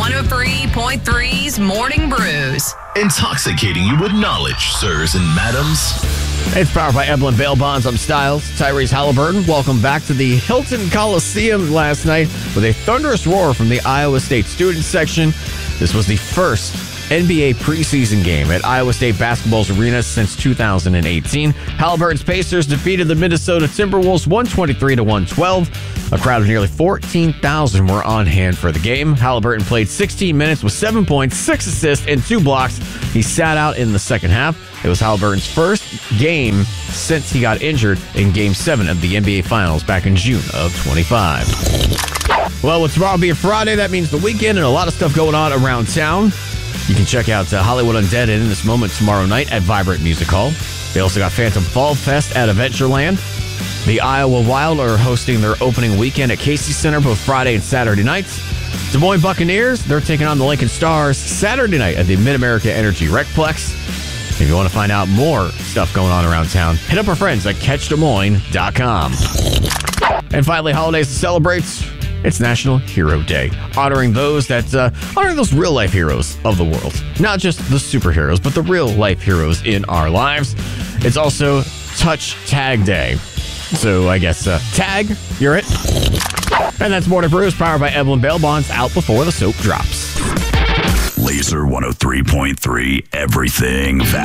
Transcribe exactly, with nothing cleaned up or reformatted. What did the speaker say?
one oh three point three's Morning Brews. Intoxicating you with knowledge, sirs and madams. It's powered by Eblin Bail Bonds. I'm Styles. Tyrese Halliburton. Welcome back to the Hilton Coliseum last night with a thunderous roar from the Iowa State student section. This was the first N B A preseason game at Iowa State basketball's arena since two thousand eighteen. Halliburton's Pacers defeated the Minnesota Timberwolves one twenty-three to one twelve. A crowd of nearly fourteen thousand were on hand for the game. Halliburton played sixteen minutes with seven points, six assists, and two blocks. He sat out in the second half. It was Halliburton's first game since he got injured in Game seven of the N B A Finals back in June of twenty-five. Well, with tomorrow being Friday, that means the weekend and a lot of stuff going on around town. You can check out uh, Hollywood Undead and In This Moment tomorrow night at Vibrant Music Hall. They also got Phantom Fall Fest at Adventureland. The Iowa Wild are hosting their opening weekend at Casey Center both Friday and Saturday nights. Des Moines Buccaneers, they're taking on the Lincoln Stars Saturday night at the Mid-America Energy Recplex. If you want to find out more stuff going on around town, hit up our friends at catch des moines dot com. And finally, holidays to celebrate. It's National Hero Day, honoring those that uh, honoring those real life heroes of the world, not just the superheroes, but the real life heroes in our lives. It's also Touch Tag Day, so I guess uh, tag, you're it. And that's Morning Brews, powered by Eblin Bail Bonds, out before the soap drops. Laser one oh three point three, everything.